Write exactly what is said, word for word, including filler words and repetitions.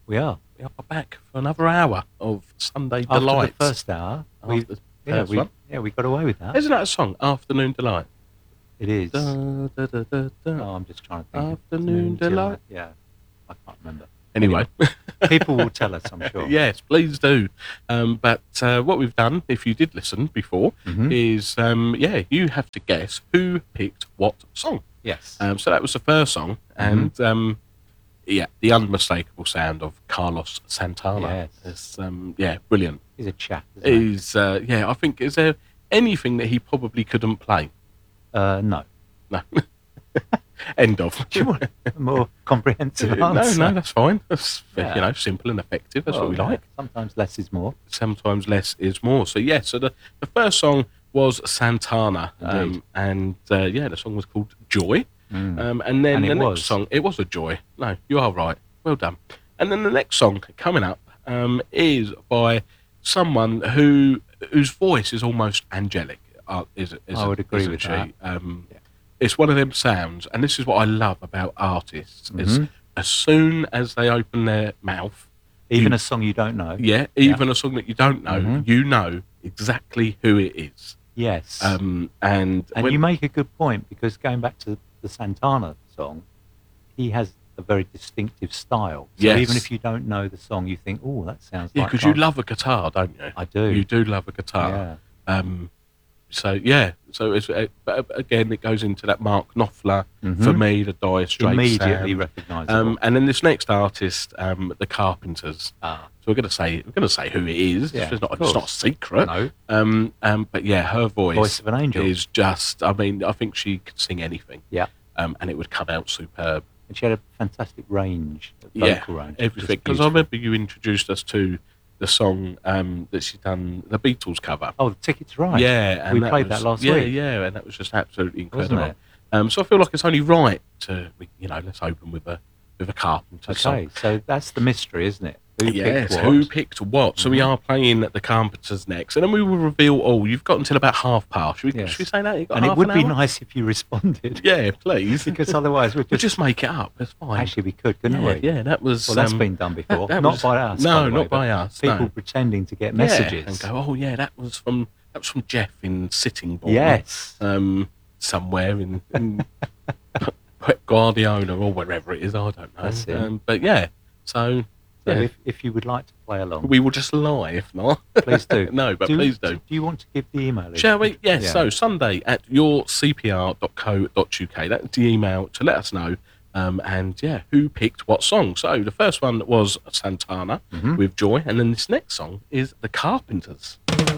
We are. We are back for another hour of Sunday After Delight. the first hour, we, After the yeah, first we, one. yeah, we got away with that. Isn't that a song? Afternoon Delight. It is. Da, da, da, da, da. Oh, I'm just trying to think. Afternoon Delight. Yeah, I can't remember. Anyway. People will tell us, I'm sure. Yes, please do. Um, but uh, what we've done, if you did listen before, Mhm. is, um, yeah, you have to guess who picked what song. Yes. Um, so that was the first song. And, um, yeah, the unmistakable sound of Carlos Santana. Yes. It's, um, yeah, brilliant. He's a chap, isn't he? Is uh, yeah, I think, is there anything that he probably couldn't play? Uh, no. No. End of. Do you want a more comprehensive no, answer? no, that's fine. That's, Yeah. you know, simple and effective. That's Well, what we yeah, like. Sometimes less is more. Sometimes less is more. So, yeah, so the, the first song was Santana. Um, Indeed. and, uh, yeah, the song was called Joy. Mm. Um, and then And the it next was. song, it was a joy. No, you are right. Well done. And then the next song coming up um, is by someone who whose voice is almost angelic. Uh, is, is, I would agree isn't with she? that. Um, Yeah. It's one of them sounds, and this is what I love about artists: is Mhm. as soon as they open their mouth, Even you- a song you don't know. yeah, even a song that you don't know, Mhm. you know exactly who it is. Yes. Um, and and when- you make a good point, because going back to the Santana song, he has a very distinctive style. So Yes. even if you don't know the song, you think, oh, that sounds yeah, like... because you Carl-" love a guitar, don't you? I do. You do love a guitar. Yeah. Um, so yeah, so it's, uh, but again, it goes into that Mark Knopfler Mhm. for me, the Dire Straits Immediately sound. recognisable. Um, and then this next artist, um, the Carpenters. ah, So we're gonna say we're gonna say who it is. Yeah, it's not of it's not a course. secret. no. Um, um, but yeah, her voice, Voice of an angel. is just. I mean, I think she could sing anything. Yeah. Um, and it would come out superb. And she had a fantastic range, Yeah, vocal range. everything. Just Because I beautiful. remember you introduced us to the song um, that she's done, the Beatles cover. Oh, the Ticket to Ride. Yeah, and We that played was- that last yeah, week. Yeah, and that was just absolutely Wasn't incredible. it? Um, so I feel like it's only right to, you know, let's open with a with a Carpenter Okay, song. so that's the mystery, isn't it? Who Yes, picked what? who picked what? So we Mhm. are playing the Carpenters next, and then we will reveal all. You've got until about half past. Should we, Yes. should we say that? You've got And it half would an be hour? nice if you responded. Yeah, please. Because otherwise we'd We'll just... just make it up. That's fine. Actually, we could, couldn't yeah, we? yeah, that was. Well, that's um, been done before. that Not was- by us. No, by the way, not by but us. People no. pretending to get Yeah, messages. and go, oh yeah, that was from that was from Jeff in Sitting Bull. Yes. um, somewhere in, in Pep Guardiola or wherever it is. I don't know. That's it. Um, but yeah, so So yeah, if, if you would like to play along, we will just lie if not. please do. No, but please do. Do you want to give the email? Shall we? Yes. Yeah. So Sunday at your c p r dot co dot u k. That's the email to let us know. Um, and yeah, who picked what song? So the first one was Santana Mhm. with Joy, and then this next song is the Carpenters.